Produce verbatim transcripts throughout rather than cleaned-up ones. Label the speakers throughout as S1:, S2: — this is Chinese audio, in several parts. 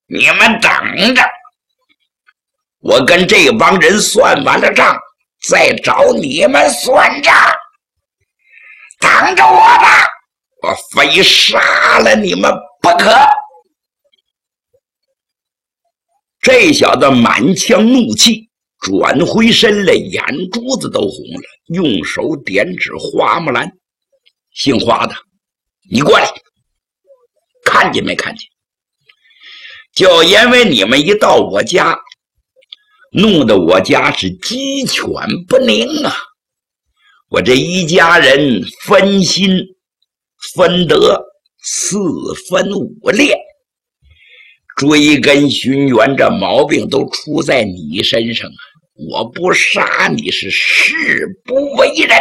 S1: 你们等着，我跟这帮人算完了账，再找你们算账。等着我吧，我非杀了你们不可。这小子满腔怒气，转回身来，眼珠子都红了，用手点指花木兰：“姓花的，你过来，看见没看见？就因为你们一到我家，弄得我家是鸡犬不宁啊！我这一家人分心分得四分五裂，追根寻源，这毛病都出在你身上啊！我不杀你是誓不为人。”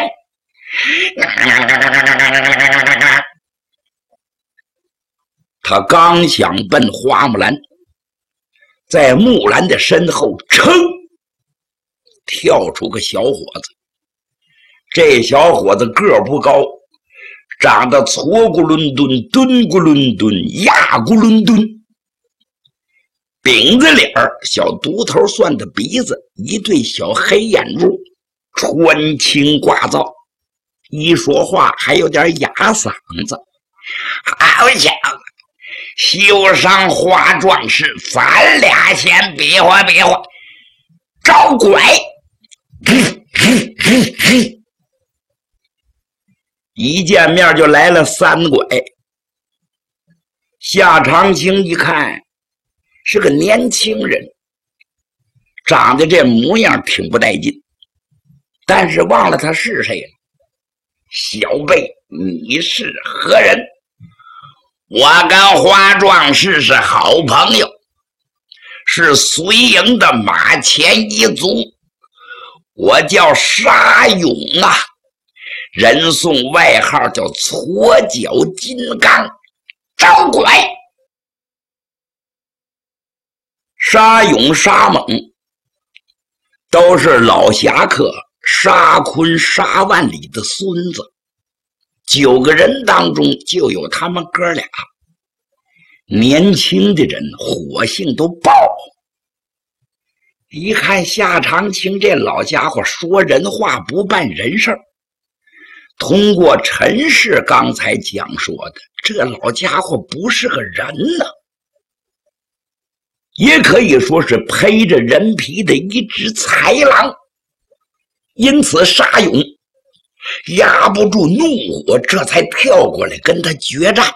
S1: 他刚想奔花木兰，在木兰的身后噌跳出个小伙子。这小伙子个儿不高，长得矬咕伦敦、蹲咕伦敦、压咕伦敦，饼子脸儿，小独头蒜的鼻子，一对小黑眼珠，穿青挂皂，一说话还有点哑嗓子。好家伙，绣上花壮士，咱俩先比划比划，招拐。一见面就来了三拐。夏长青一看是个年轻人，长得这模样挺不带劲，但是忘了他是谁了。小辈，你是何人？我跟花壮士是好朋友，是随营的马前一族，我叫沙勇啊，人送外号叫搓脚金刚。招拐！沙勇、沙猛都是老侠客沙坤、沙万里的孙子，九个人当中就有他们哥俩。年轻的人火性都爆，一看夏长青这老家伙说人话不办人事儿，通过陈氏刚才讲说的，这老家伙不是个人呢，也可以说是披着人皮的一只豺狼。因此沙勇压不住怒火，这才跳过来跟他决战。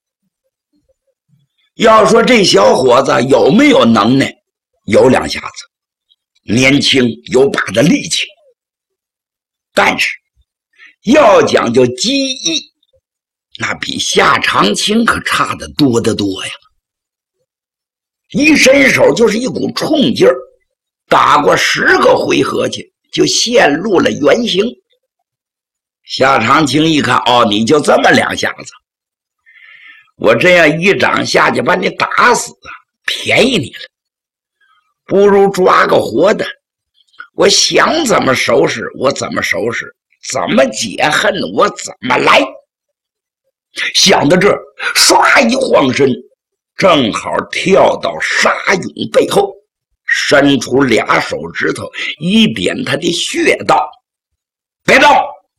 S1: 要说这小伙子有没有能耐？有两下子，年轻有把的力气，但是要讲究技艺，那比夏长青可差得多得多呀！一伸手就是一股冲劲儿，打过十个回合去，就陷入了原形。夏长青一看，哦，你就这么两下子，我这样一掌下去把你打死啊，便宜你了，不如抓个活的，我想怎么收拾我怎么收拾，怎么解恨我怎么来。想到这儿，唰一晃身，正好跳到沙勇背后，伸出俩手指头一点他的穴道，别动。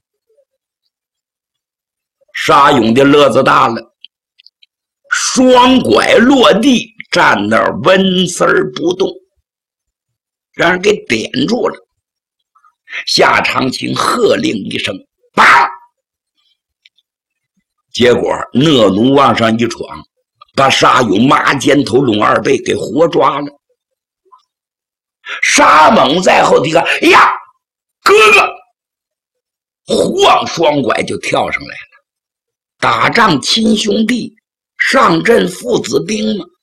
S1: 沙勇的乐子大了，双拐落地，站那儿纹丝儿不动，让人给点住了。夏长青喝令一声，拔！结果讷奴往上一闯，把沙勇麻肩头拢二背给活抓了。沙猛在后提看，哎呀，哥哥！晃双拐就跳上来了。打仗亲兄弟，上阵父子兵嘛。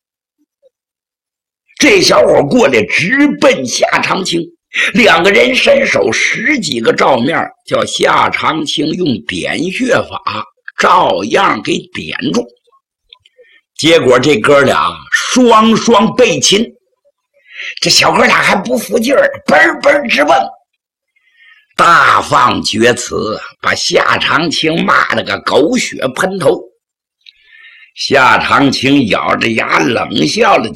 S1: 这小伙过来直奔夏长青，两个人伸手十几个照面，叫夏长青用点穴法照样给点住。结果这哥俩双双被擒，这小哥俩还不服劲儿，嘣嘣直蹦，大放厥词，把夏长青骂了个狗血喷头。夏长青咬着牙冷笑了